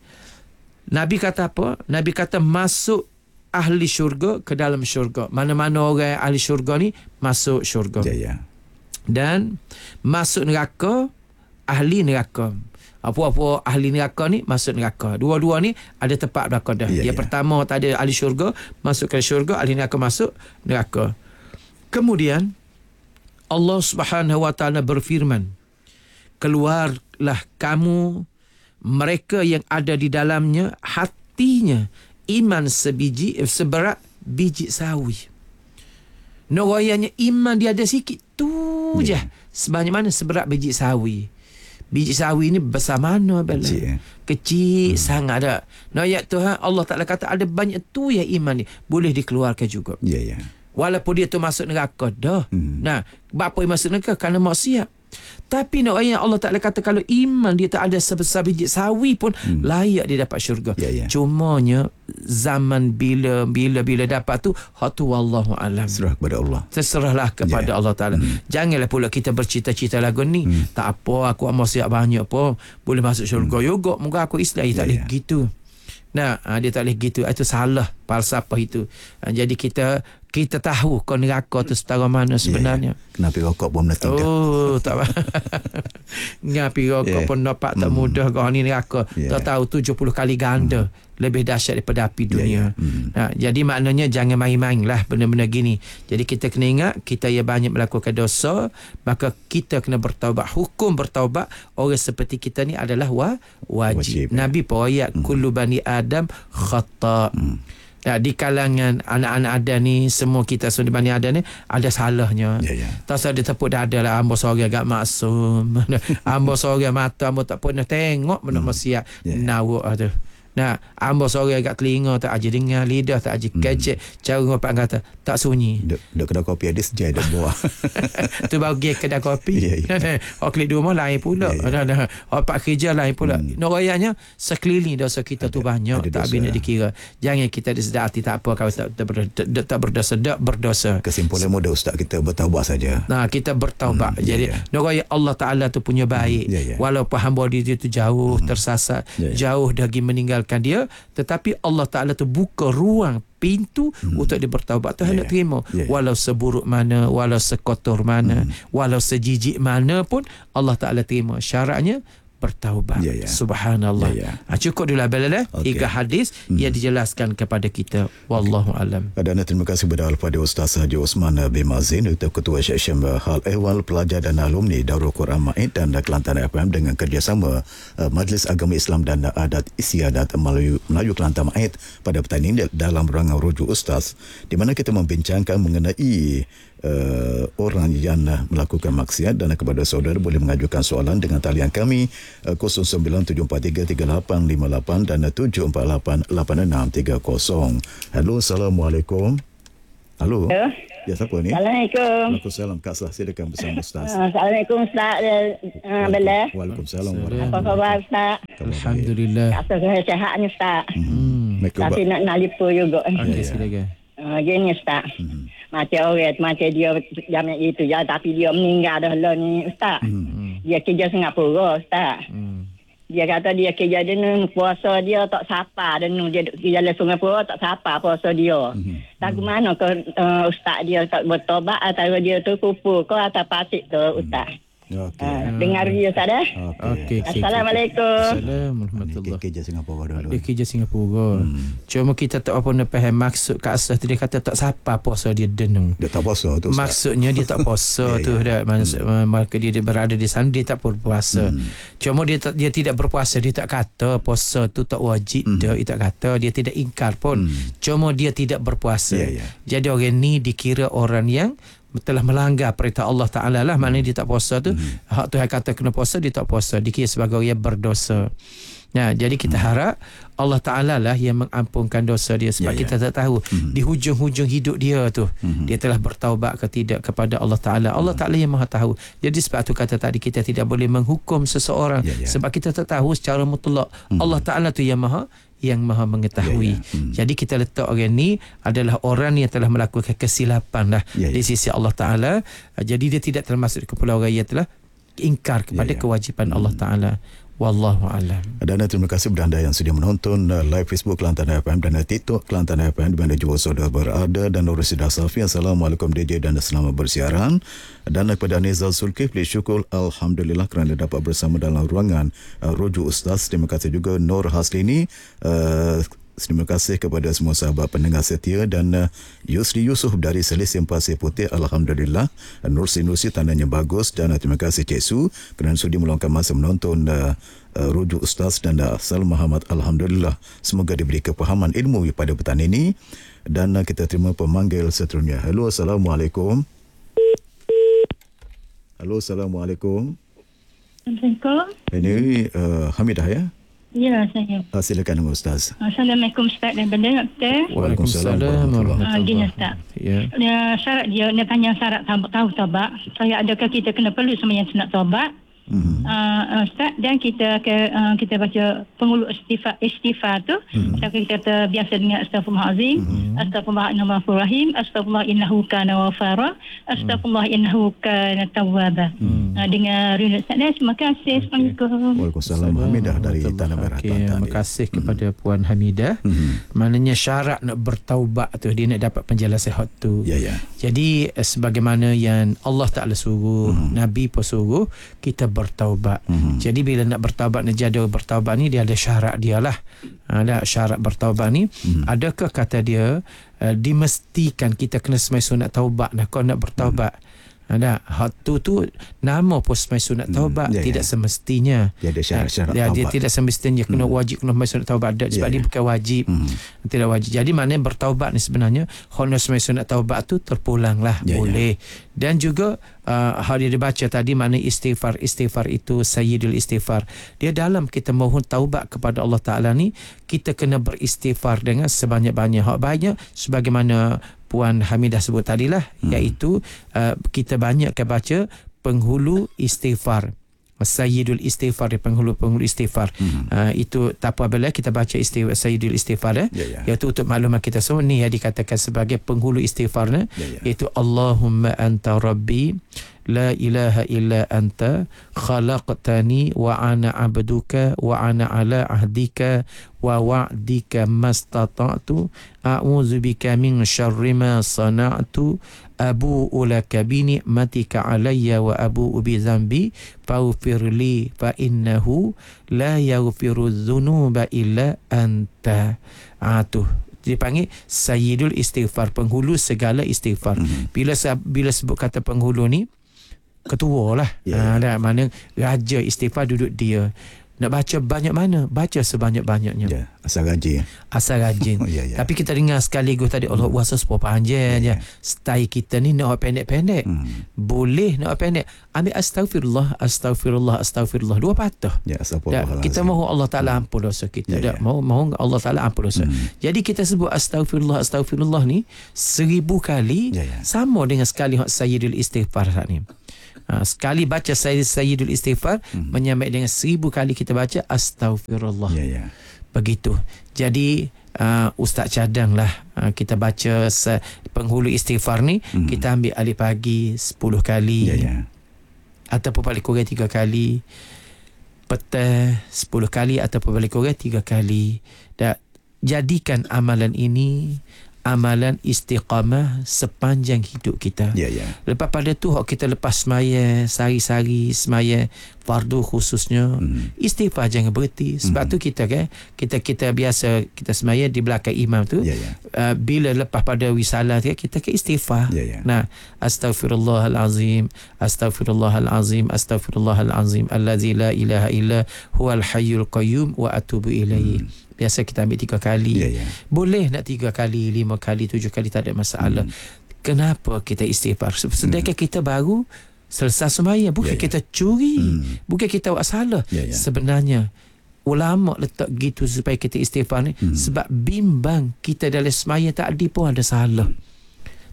Nabi kata apa? Nabi kata masuk ahli syurga ke dalam syurga. Mana-mana orang ahli syurga ni masuk syurga. Ya, ya. Dan masuk neraka ahli neraka. Apa-apa ahli neraka ni masuk neraka. Dua-dua ni ada tempat neraka dah. Ya, Yang ya. pertama tak ada ahli syurga, masuk ke syurga, ahli neraka masuk neraka. Kemudian Allah Subhanahu wa taala berfirman, keluarlah kamu mereka yang ada di dalamnya hatinya iman sebiji seberat biji sawi. Norayanya iman dia ada sikit tu je. Ya. Sebanyak mana seberat biji sawi. Biji sawi ni besar mana Bala? Kecil, eh? Kecil hmm. sangat dah. No ayat Tuhan Allah Taala kata ada banyak tu yang iman ni boleh dikeluarkan juga. Ya, ya. Walaupun dia tu masuk neraka dah. Hmm. Nah, apa yang masuk neraka? Kerana maksiat. Tapi nak ayat Allah Taala kata kalau iman dia tak ada sebesar biji sawi pun hmm. layak dia dapat syurga. Ya, ya. Cumanya zaman bila bila bila dapat tu hak tu wallahu alam. Serah kepada Allah. Terserahlah kepada Ya. Allah Taala. Hmm. Janganlah pula kita bercita-cita lagu ni. Hmm. Tak apa aku amal siap banyak apa boleh masuk syurga hmm. juga. Moga aku Islam tak Ya, boleh ya. gitu. Nah, dia tak boleh gitu. Itu salah falsafah itu. Jadi kita kita tahu kau neraka tu setara mana sebenarnya. Ya, ya. Kenapa rokok pun menetik dah. Oh, tak apa. Ngapi rokok Yeah. pun dapat tak mudah kau ni neraka. Yeah. Tak tahu tujuh puluh kali ganda Mm. lebih dahsyat daripada api dunia. Yeah, yeah. Mm. Nah, jadi maknanya jangan main-main lah benda-benda gini. Jadi kita kena ingat kita yang banyak melakukan dosa, maka kita kena bertaubat. Hukum bertaubat orang seperti kita ni adalah wa, wajib. Wajib, Nabi pun ayat mm. kullu bani Adam khata'. Mm. Ya, di kalangan anak-anak Adam ni semua kita semua di Bani Adam ni ada salahnya. Ya, ya. Tak usah dia tepuk dada lah ambo seorang agak maksum. Ambo seorang mata ambo tak pernah tengok benda Hmm. maksiat. Ya, ya. Nawak tu. Nah, ambo seorang agak telinga tak aja dengar, lidah tak aja kecek. Cara ngopak kata tak sunyi. Duk, duk kedai kopi ada sejai dah buah. Tu baru pergi kedai kopi. Ya, ya. Oh klik di rumah lain pula. Ya, ya. Nah, nah. Oh pak kerja lain pula. Hmm. Norayanya sekeliling dosa kita tu banyak ada tak dosa. habis nak dikira. Jangan kita disedar hati tak apa kalau tak, tak, tak, tak berdosa, tak berdosa. Kesimpulan mudah ustaz kita bertaubat saja. Nah, kita bertaubat. Hmm, Jadi, ya, ya. noraya Allah Taala tu punya baik. Hmm, ya, ya. Walaupun hamba dia tu jauh Hmm. tersasar, Ya, ya. jauh dari meninggalkan dia, tetapi Allah Taala tu buka ruang pintu hmm. untuk dia bertaubat. Tuhan Ya, nak ya. terima. Ya, ya. Walau seburuk mana, walau sekotor mana, Hmm. walau sejijik mana pun Allah Taala terima. Syaratnya bertaubat. Ya, ya. Subhanallah. Ya, ya. Ha, cukup dulu Abel Okey. tiga hadis Hmm. yang dijelaskan kepada kita. Wallahu alam. Dan terima kasih kepada Al-Fadhil Ustaz Haji Osman bin Mazin, Ketua Seksyen Hal Ehwal Pelajar dan Alumni Darul Quran Ma'id dan Kelantan F M dengan kerjasama uh, Majlis Agama Islam dan Adat Istiadat Melayu, Melayu Kelantan Ma'id pada petang ini dalam ruangan Rujuk Ustaz, di mana kita membincangkan mengenai Uh, orang yang uh, melakukan maksiat. Dan kepada saudara boleh mengajukan soalan dengan talian kami uh, kosong sembilan tujuh empat tiga tiga lapan lima lapan dan uh, tujuh empat lapan lapan enam tiga kosong. Halo, Assalamualaikum. Halo. Hello. Ya, siapa ni? Assalamualaikum. Waalaikumsalam. Kak Sah, silakan bersama Ustaz. Uh, Assalamualaikum Ustaz uh, Bella. Waalaikumsalam. Apa khabar Ustaz? Alhamdulillah. Rasa sihat ni Ustaz. Hmm. Tapi nak nak lipu juga. Okey, ya. silakan. Uh, gini Ustaz. Hmm. Macam orang macam dia jamak itu je tapi dia meninggal dah lah ni Ustaz. Hmm. Dia kerja Singapura Ustaz. Hmm. Dia kata dia kerja dia ni puasa dia tak sapa dan dia kerja di Singapura tak sapa puasa dia. Hmm. Tak mana ke uh, Ustaz dia tak bertobat atau dia tu kupu ke atau pasik tu Ustaz. Okey. Uh, dengar dia Ustaz dah. Okey. Assalamualaikum. Assalamualaikum warahmatullahi. Kerja Singapura dulu. Dia kerja Singapura. Hmm. Cuma kita tak apa nak faham maksud Kak Asah tu dia kata tak siapa puasa dia denung. Dia tak puasa tu Ustaz. Maksudnya dia tak puasa Ya, tu ya. dah. Maksud, hmm. Maka dia, dia berada di sana dia tak berpuasa. Hmm. Cuma dia tak, dia tidak berpuasa, dia tak kata puasa tu tak wajib Hmm. dah, dia tak kata, dia tidak ingkar pun. Hmm. Cuma dia tidak berpuasa. Ya, ya. Jadi orang ni dikira orang yang telah melanggar perintah Allah Ta'ala lah. Maknanya dia tak puasa tu, hmm. hak Tuhan kata kena puasa, dia tak puasa, dikira sebagai orang yang berdosa. Ya, jadi kita hmm. harap Allah Ta'ala lah yang mengampunkan dosa dia. Sebab Ya, ya. kita tak tahu hmm. di hujung-hujung hidup dia tu hmm. dia telah bertaubat ke tidak kepada Allah Ta'ala. Allah Ta'ala yang maha tahu. Jadi sebab tu kata tadi kita tidak boleh menghukum seseorang. Ya, ya. Sebab kita tak tahu secara mutlak. hmm. Allah Ta'ala tu yang maha yang maha mengetahui. Ya, ya. Hmm. Jadi kita letak orang ni adalah orang yang telah melakukan kesilapan lah Ya, ya. di sisi Allah Ta'ala. Jadi dia tidak termasuk ke pulau orang yang telah ingkar kepada Ya, ya. kewajipan Hmm. Allah Ta'ala. Wallahu alam. Dan terima kasih kepada anda yang sudah menonton uh, live Facebook Kelantan F M dan uh, TikTok Kelantan F M di mana juga saudara berada. Dan Rosida Safi, Assalamualaikum D J dan selamat bersiaran. Dan kepada Nizal Sulkifli, syukur Alhamdulillah kerana dapat bersama dalam ruangan uh, Rujuk Ustaz. Terima kasih juga Nur Haslini. Uh, Terima kasih kepada semua sahabat pendengar setia dan uh, Yusri Yusof dari Selisim Pasir Putih. Alhamdulillah. Nursi-Nursi tandanya bagus dan uh, terima kasih Cik Su kerana sudi meluangkan masa menonton uh, uh, Rujuk Ustaz dan uh, Salam Muhammad. Alhamdulillah. Semoga diberi kepahaman ilmu pada petang ini. Dan uh, kita terima pemanggil seterusnya. Halo, Assalamualaikum. Halo, Assalamualaikum. Assalamualaikum. Ini uh, Hamidah ya? Ya, saya. Uh, silakan dengan Ustaz. Assalamualaikum Ustaz dan Benda Doktor. Waalaikumsalam warahmatullahi Uh, gini Ustaz. Ya. Dia, syarat dia, dia tanya syarat tahu, tahu taubat. Saya adakah kita kena perlu sembahyang sunat taubat? Mm-hmm. Uh, uh, Ustaz, dan kita ke, uh, kita baca penghulu istighfar, istighfar tu. Mm-hmm. Kita terbiasa dengan Astaghfirullahalazim, mm-hmm. Astaghfirullahaladzim, Astaghfirullah innahu kana ghafara, Astaghfirullah innahu kana tawwaba. Mm-hmm. Uh, dengan rindu Ustaz. Terima kasih. Assalamualaikum. Waalaikumsalam. Hamidah dari Tanah Merah Okay, Kelantan. terima kasih kepada mm-hmm. Puan Hamidah. Mm-hmm. Maknanya syarat nak bertaubat tu dia nak dapat penjelasan hak tu. Ya, ya. Jadi eh, sebagaimana yang Allah Taala suruh, Mm-hmm. Nabi pun suruh kita bertaubat. Mm-hmm. Jadi bila nak bertaubat, nak jadi bertaubat ni dia ada syarat dia lah. Ada syarat bertaubat ni. Mm-hmm. Adakah kata dia uh, dimestikan kita kena semai sunat taubat nak kau nak bertaubat? Mm-hmm. Ada hak tu tu nama pun semai sunat taubat, hmm, ya, tidak ya. semestinya. Dia ada syarat-syarat dia, taubat. dia tidak semestinya kena hmm. wajib kena semai sunat taubat ada, sebab ya, dia ya. bukan wajib. Hmm. Tidak wajib. Jadi maknanya bertaubat ni sebenarnya honor semai sunat taubat tu terpulanglah, ya, boleh. Ya. Dan juga uh, hal yang dibaca tadi makna istighfar, istighfar itu sayyidul istighfar. Dia dalam kita mohon taubat kepada Allah Taala ni, kita kena beristighfar dengan sebanyak-banyak. Hak banyak sebagaimana Puan Hamidah sebut tadilah, hmm. iaitu uh, kita banyakkan baca penghulu istighfar, sayyidul istighfar, penghulu-penghulu istighfar. Hmm. Uh, itu tak apa bila kita baca istighfar, sayyidul istighfar eh? ya, ya. Iaitu untuk maklumat kita semua ni yang dikatakan sebagai penghulu istighfar eh? ya, ya. Iaitu Allahumma anta rabbi la ilaha illa anta khalaqtani wa ana abduka wa ana ala ahdika wa wa'dika mastata'tu a'udzu bika min syarri ma sana'tu abu'u laka bi ni'matika alayya wa abu'u bi dhanbi faghfir li fa innahu la yaghfiru dzunuba illa anta. Ah tu dipanggil sayyidul istighfar, penghulu segala istighfar. Mm-hmm. Bila bila sebut kata penghulu ni ketua lah. Yeah. Ha, dah, mana raja istighfar duduk dia. Nak baca banyak mana? Baca sebanyak-banyaknya. Ya, asal rajin. Asal rajin. Oh, ya, ya. Tapi kita dengar sekaligus tadi Allah puasa sepuluh panjang je. Ya, ya. Style kita ni nak pendek-pendek. Hmm. Boleh nak pendek. Ambil astaghfirullah, astaghfirullah, astaghfirullah. Dua patah. Ya, dah, kita mahu Allah Ta'ala ampun dosa kita. Ya, ya. Mahu, mahu Allah Ta'ala ampun dosa. Hmm. Jadi kita sebut astaghfirullah, astaghfirullah ni seribu kali, ya, ya. Sama dengan sekali sayyidul istighfar saat ni. Ha, sekali baca sayyidul istighfar hmm. menyamai dengan seribu kali kita baca astaghfirullah. Ya, ya. Begitu. Jadi uh, Ustaz cadanglah uh, kita baca se- penghulu istighfar ni hmm. kita ambil alif pagi sepuluh kali. Ya, ya. Ataupun paling kurang tiga kali. Petang sepuluh kali ataupun paling kurang tiga kali. Dan jadikan amalan ini amalan istiqamah sepanjang hidup kita. Ya, ya. Lepas pada tu kita lepas semaya sehari-hari semaya fardu khususnya hmm. istighfar jangan berhenti. Sebab hmm. tu kita kan kita kita biasa kita semaya di belakang imam tu. Ya, ya. Uh, bila lepas pada wisalah tu kita ke istighfar. Ya, ya. Nah, astaghfirullahalazim, astaghfirullahalazim, astaghfirullahalazim allazi la ilaha illa huwal hayyul qayyum wa atubu ilaihi. Hmm. Biasa kita ambil tiga kali. Yeah, yeah. Boleh nak tiga kali, lima kali, tujuh kali, tak ada masalah. Mm. Kenapa kita istighfar? Sedangkan mm. kita baru selesai sembahyang. Bukan yeah, yeah. kita curi. Mm. Bukan kita buat salah. Yeah, yeah. Sebenarnya, ulama letak gitu supaya kita istighfar ni. Mm. Sebab bimbang kita dalam sembahyang tak ada pun ada salah.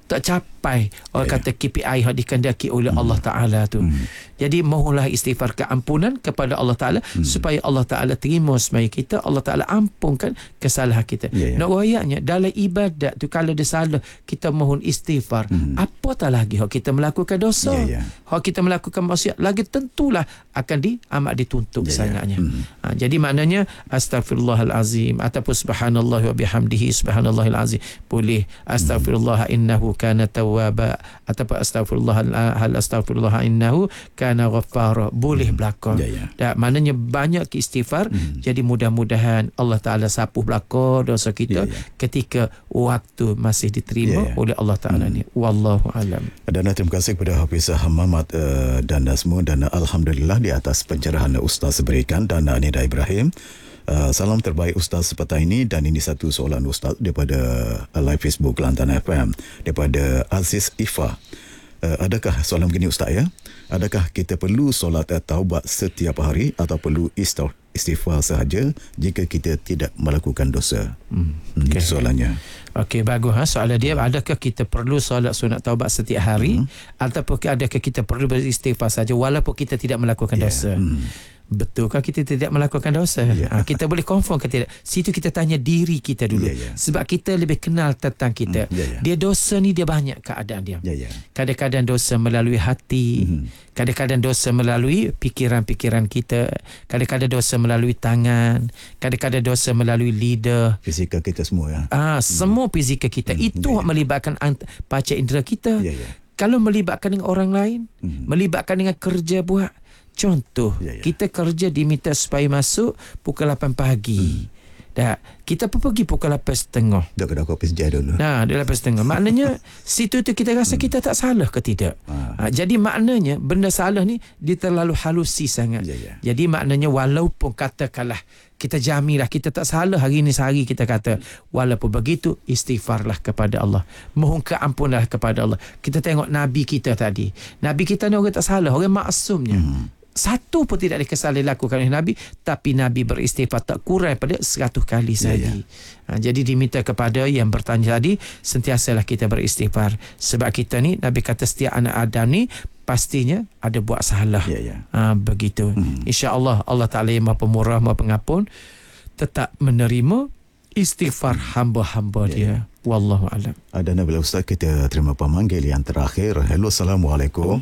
tak capai orang Ya, kata K P I yang dikehendaki oleh hmm. Allah Ta'ala tu. Hmm. Jadi mohonlah istighfar keampunan kepada Allah Ta'ala hmm. supaya Allah Ta'ala terima semaya kita, Allah Ta'ala ampunkan kesalahan kita. Ya, ya. Nak royaknya dalam ibadat tu kalau dia salah kita mohon istighfar. Hmm. Apatah lagi hak kita melakukan dosa. Ya, ya. Hak kita melakukan maksiat lagi tentulah akan di amat dituntut Ya, ya. sangatnya. Hmm. Ha, jadi maknanya astaghfirullahalazim ataupun subhanallah wa bihamdihi subhanallahil azim. Boleh astaghfirullah innahu kana tawwaba ataupun astaghfirullah hal astaghfirullah innahu kana ghaffara. Boleh hmm. berlaku. Ya, ya. Dan maknanya banyak istighfar. Hmm. Jadi mudah-mudahan Allah Taala sapuh belaka dosa kita Ya, ya. ketika waktu masih diterima Ya, ya. oleh Allah Taala Hmm. ni. Wallahu alam. Dan terima kasih kepada Hafizah Muhammad uh, dan semua, dan alhamdulillah di atas pencerahan Ustaz berikan, dan Nida Ibrahim. Uh, salam terbaik Ustaz petang ini, dan ini satu soalan Ustaz daripada uh, live Facebook Kelantan F M daripada Aziz Ifa. Uh, adakah soalan begini Ustaz ya? Adakah kita perlu solat taubat setiap hari atau perlu istighfar sahaja jika kita tidak melakukan dosa? Hmm. Okay. Itu soalannya. Okey, bagus ha. Soalan dia, adakah kita perlu solat sunat taubat setiap hari hmm. ataupun adakah kita perlu beristighfar saja walaupun kita tidak melakukan Yeah. dosa? Hmm. Betulkah kita tidak melakukan dosa? Yeah. Ha, kita boleh confirm ke tidak? Situ kita tanya diri kita dulu. Yeah, yeah. Sebab kita lebih kenal tentang kita. Mm, yeah, yeah. Dia dosa ni dia banyak keadaan dia. Ya, ya. Kadang-kadang dosa melalui hati, Mm. kadang-kadang dosa melalui pikiran-pikiran kita, kadang-kadang dosa melalui tangan, kadang-kadang dosa melalui lidah. Fizikal kita semua ya. Ah, semua fizikal kita Hmm, itu ya, ya. melibatkan ant- panca indera kita. Ya, ya. Kalau melibatkan dengan orang lain, Hmm. melibatkan dengan kerja buat. Contoh, Ya, ya. kita kerja diminta supaya masuk pukul lapan pagi. Dah, kita pun pergi pukul lapan setengah. Dah kena kopi sejarah dulu. Nah, dia lapan setengah. Maknanya situ tu kita rasa kita tak salah ke tidak? Ah. Ha, jadi maknanya benda salah ni dia terlalu halusi sangat. Ya, ya. Jadi maknanya walaupun katakanlah kita jamilah kita tak salah hari ni sehari kita kata, walaupun begitu istighfarlah kepada Allah. Mohon keampunanlah kepada Allah. Kita tengok Nabi kita tadi. Nabi kita ni orang tak salah, orang maksumnya. Hmm. Satu pun tidak ada kesalahan dilakukan oleh Nabi, tapi Nabi beristighfar tak kurang pada seratus kali saja. Ya, ya. Ha, jadi diminta kepada yang bertanya tadi, sentiasalah kita beristighfar. Sebab kita ni, Nabi kata setiap anak Adam ni pastinya ada buat salah. Ya, ya. Ha, begitu. Hmm. InsyaAllah Allah Ta'ala yang maha pemurah, maha pengampun, tetap menerima istighfar hamba-hamba Ya, dia. Wallahu alam. Dan bila Ustaz kita terima pemanggil yang terakhir. Hello, Assalamualaikum.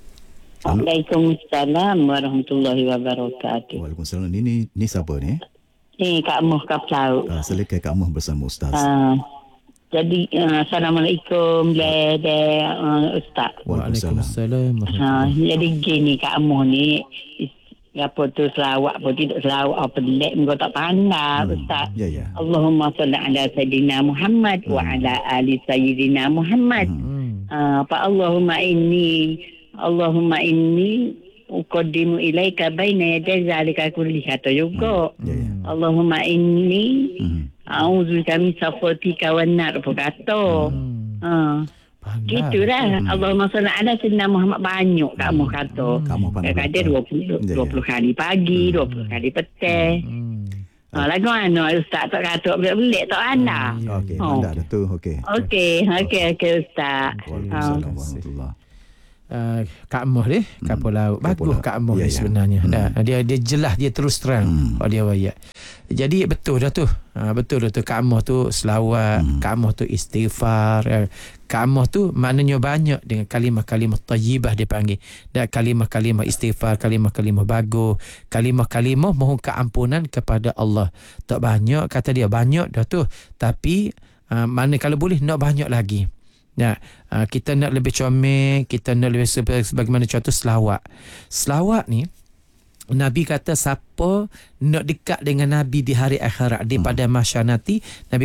Waalaikumsalam warahmatullahi wabarakatuh. Waalaikumsalam. Ini ni, ni siapa ni? Ni Kak Muh Kaplau. Ah, silakan Kak Muh bersama Ustaz. Uh, jadi uh, Assalamualaikum le de uh, Ustaz. Waalaikumsalam. Uh, jadi gini Kak Muh ni apa tu selawat pun tidak selawat apa pelik muka tak pandai hmm. Ustaz. Ya, ya. Allahumma salli ala sayyidina Muhammad hmm. wa ala ali sayyidina Muhammad. Hmm. Uh, fa Allahumma inni Allahumma inni uqaddimu ilaika baina yaday zalika kulli kata juga. Hmm. Ya, ya. Allahumma inni Hmm. a'udzubika min sakhatika wan nar kata. Hmm. Ha. Gitulah. Hmm. Allahumma salli ala sayyidina Muhammad banyak kamu kata. Kamu pandai Kadang betul. dua puluh, Ya, dua puluh kali pagi, Hmm. dua puluh kali petang. Hmm. Ha, lagu mana Ustaz tak kata belik-belik tak anda. Okey, Oh. anda dah tu. Okey. Okey, okey, okey Ustaz. Ha. Waalaikumsalam warahmatullahi. Uh, Kak Muh ni kapal laut. Bagus Kapal laut. Kak Muh Ya, ni ya. sebenarnya. Hmm. Dah, dia dia jelas, dia terus terang Hmm. pada dia ayat. Jadi betul dah tu. Ha, betul dah tu Kak Muh tu selawat, Hmm. Kak Muh tu istighfar. eh. Kak Muh tu maknanya banyak dengan kalimah-kalimah tayyibah dia panggil. Dan kalimah-kalimah istighfar, kalimah-kalimah bagus, kalimah-kalimah mohon keampunan kepada Allah. Tak banyak kata dia, banyak dah tu. Tapi uh, mana kalau boleh nak banyak lagi. Ya, uh, kita nak lebih comel, kita nak lebih sebe- sebagaimana contoh selawat. Selawat ni Nabi kata siapa nak dekat dengan Nabi di hari akhirat, di pada mahsyar nanti, Nabi